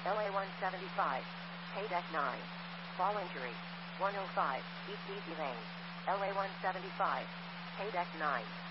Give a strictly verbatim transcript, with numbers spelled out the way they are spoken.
L A one seventy-five, Paydeck nine. Fall injury, one oh five, East Easy Lane, L A one seventy-five, Paydeck nine.